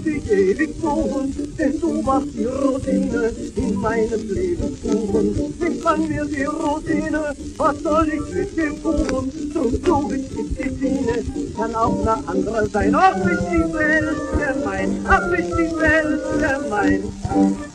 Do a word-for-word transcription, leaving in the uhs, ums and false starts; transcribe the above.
dich ewig suchen, denn du warst die Rosine in meines Lebens Kuchen. Ich kann mir die Rosine, was soll ich mit dem Kuchen? Zum Suchen ist die Sine, kann auch eine andere sein. Ach, ist die Welt gemein, ach, ist die Welt gemein.